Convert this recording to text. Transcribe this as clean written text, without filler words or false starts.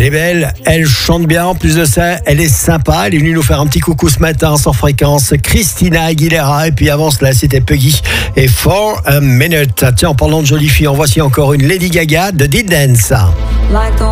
Elle est belle, elle chante bien, en plus de ça, elle est sympa. Elle est venue nous faire un petit coucou ce matin sur Fréquence. Christina Aguilera, et puis avant cela, c'était Peggy et For a Minute. Tiens, en parlant de jolies filles, en voici encore une Lady Gaga de Did Dance.